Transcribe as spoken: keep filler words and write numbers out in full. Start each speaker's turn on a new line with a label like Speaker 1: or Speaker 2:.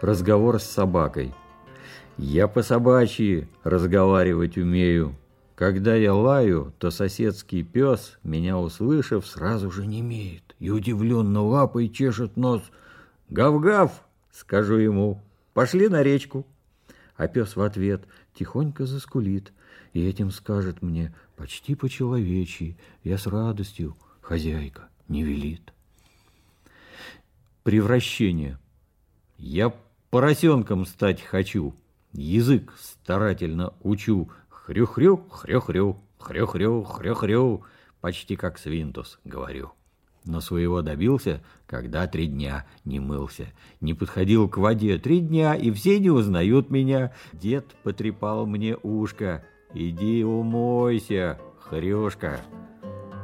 Speaker 1: Разговор с собакой. Я по-собачьи разговаривать умею. Когда я лаю, то соседский пес, меня услышав, сразу же немеет и удивленно лапой чешет нос. «Гав-гав!» — скажу ему. «Пошли на речку!» А пес в ответ тихонько заскулит и этим скажет мне почти по-человечьи: «Я с радостью, хозяйка не велит». Превращение. Я поросенком стать хочу, язык старательно учу. Хрю-хрю, хрю-хрю, хрю-хрю, хрю-хрю, почти как свинтус говорю. Но своего добился, когда три дня не мылся, не подходил к воде три дня, и все не узнают меня. Дед потрепал мне ушко: «Иди умойся, хрюшка».